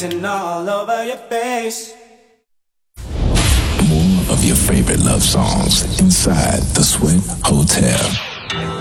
written all over your face. More of your favorite love songs inside the Sweat Hotel.